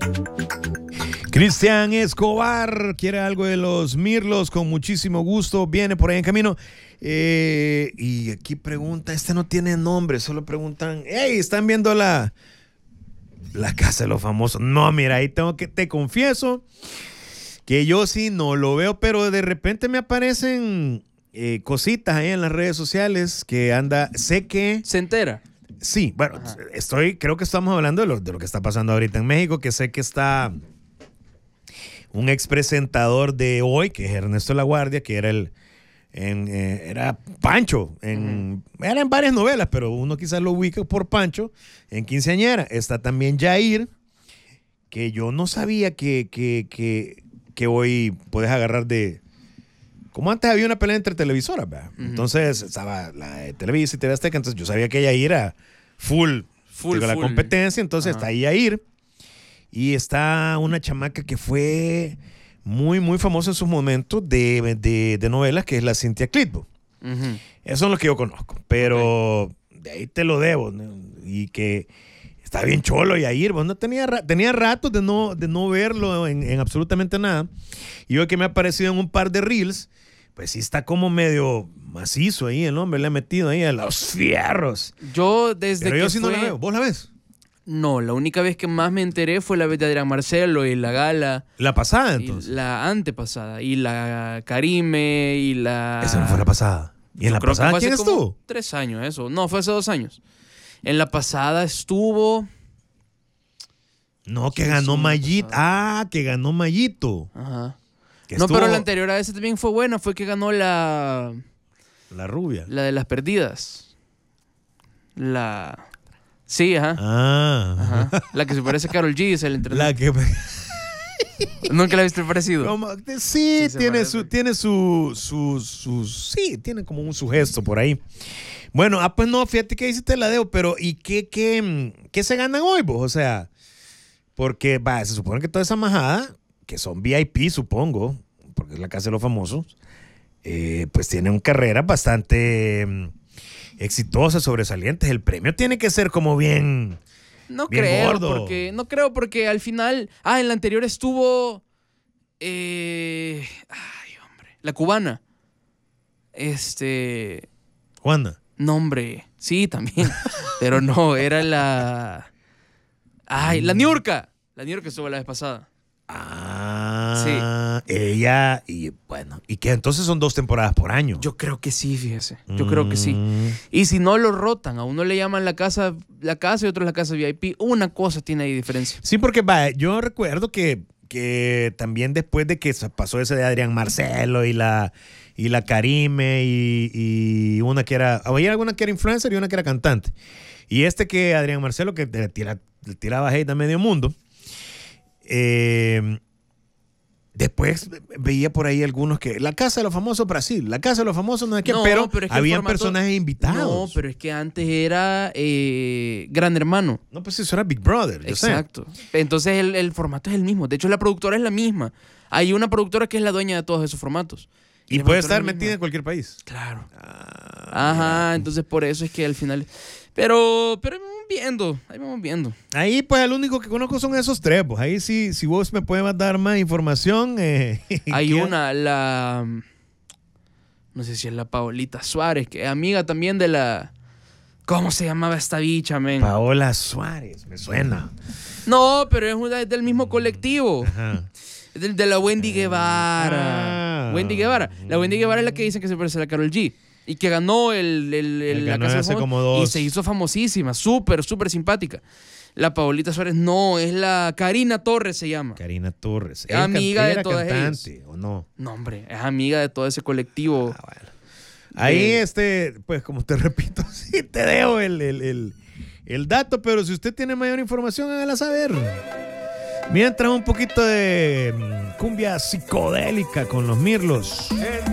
Cristian Escobar quiere algo de los Mirlos, con muchísimo gusto, viene por ahí en camino. Y aquí pregunta, no tiene nombre, solo preguntan, hey, ¿están viendo la Casa de los Famosos? No, mira, ahí te confieso que yo sí no lo veo, pero de repente me aparecen cositas ahí en las redes sociales que sé que... ¿Se entera? Sí, bueno, creo que estamos hablando de lo que está pasando ahorita en México, que sé que está un expresentador de hoy, que es Ernesto Laguardia, que era era Pancho, era en varias novelas, pero uno quizás lo ubica por Pancho, en Quinceañera. Está también Jair, que yo no sabía que hoy puedes agarrar de... Como antes había una pelea entre televisoras, ¿verdad? Entonces estaba la de Televisa y TV Azteca, entonces yo sabía que Jair era full la competencia, entonces está ahí Jair. Y está una chamaca que fue muy, muy famosa en sus momentos de novelas, que es la Cynthia Clitbo. Eso es lo que yo conozco, pero de ahí te lo debo, ¿no? Y que está bien cholo Jair, bueno, tenía ratos de no verlo en absolutamente nada. Y hoy que me ha aparecido en un par de reels, pues sí está como medio macizo ahí el hombre, le ha metido ahí a los fierros. Pero yo sí no la veo. ¿Vos la ves? No, la única vez que más me enteré fue la vez de Adrián Marcelo y la gala. ¿La pasada, entonces? La antepasada. Y la Karime y la... Esa no fue la pasada. ¿Y en la pasada quién estuvo? 3 años, eso. No, fue hace 2 años. En la pasada estuvo... No, que ganó Mayito. Ah, que ganó Mayito. Ajá. No, pero la anterior a ese también fue buena. Fue que ganó la rubia. La de las perdidas. Sí, ajá. Ajá. La que se parece a Karol G, es el entrenador. La que... ¿Nunca la viste parecido? Sí, tiene sí, tiene como su gesto por ahí. Bueno, pues no, fíjate que ahí sí te la debo, pero ¿y qué se ganan hoy, vos? O sea, porque se supone que toda esa majada, que son VIP, supongo, porque es la Casa de los Famosos, pues tienen carreras bastante exitosas, sobresalientes. El premio tiene que ser como bien... No bien creo, gordo. No creo porque al final... en la anterior estuvo... ay, hombre. La cubana. Juana. No, hombre. Sí, también. Pero no, era la... la Niurka. La Niurka estuvo la vez pasada. Sí. Ella, y bueno, ¿y qué? Entonces son 2 temporadas por año. Yo creo que sí, fíjese. Yo creo que sí. Y si no lo rotan, a uno le llaman la casa y otro la casa VIP. Una cosa tiene ahí diferencia. Sí, porque yo recuerdo que también después de que pasó ese de Adrián Marcelo y la Karime y una que era... Había alguna que era influencer y una que era cantante. Y que Adrián Marcelo, que le tiraba hate a medio mundo. Después veía por ahí algunos que la Casa de los Famosos Brasil, la Casa de los Famosos no es que, pero es que habían personajes invitados. No, pero es que antes era Gran Hermano. No, pues eso era Big Brother. Exacto. Entonces el formato es el mismo. De hecho, la productora es la misma. Hay una productora que es la dueña de todos esos formatos. Y puede estar metida en cualquier país. Claro. Ajá, entonces por eso es que al final... Pero ahí vamos viendo. Ahí pues el único que conozco son esos 3, pues ahí sí, si vos me puedes dar más información. Hay no sé si es la Paolita Suárez, que es amiga también de la... ¿Cómo se llamaba esta bicha, men? Paola Suárez, me suena. No, pero es del mismo colectivo. Ajá. Es de la Wendy Guevara. Wendy Guevara. La Wendy Guevara es la que dicen que se parece a la Karol G. Y que ganó la Casa hace como 2. Y se hizo famosísima, súper simpática. La Paolita Suárez no, es la Karina Torres se llama. Karina Torres. Es amiga de todas ellas. ¿O no? No, hombre, es amiga de todo ese colectivo. Bueno. Ahí pues como te repito, sí te dejo el dato, pero si usted tiene mayor información, hágala saber. Mientras un poquito de cumbia psicodélica con los Mirlos.